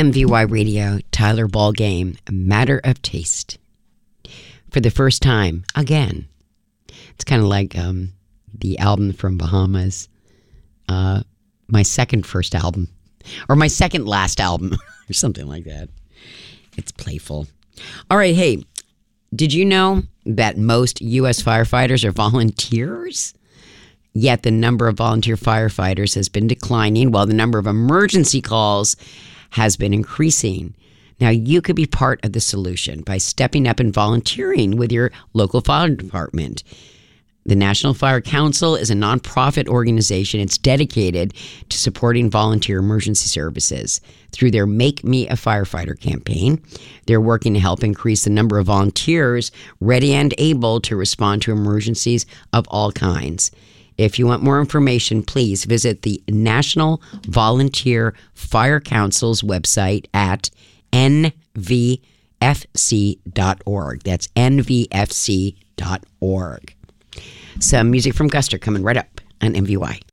MVY Radio, Tyler Ball Game, A Matter of Taste. For the first time, again. It's kind of like the album from Bahamas. My second first album. Or my second last album. Or something like that. It's playful. All right, hey. Did you know that most U.S. firefighters are volunteers? Yet the number of volunteer firefighters has been declining while the number of emergency calls has been increasing. Now, you could be part of the solution by stepping up and volunteering with your local fire department. The National Fire Council is a nonprofit organization. It's dedicated to supporting volunteer emergency services. Through their Make Me a Firefighter campaign, they're working to help increase the number of volunteers ready and able to respond to emergencies of all kinds. If you want more information, please visit the National Volunteer Fire Council's website at nvfc.org. That's nvfc.org. Some music from Guster coming right up on MVY.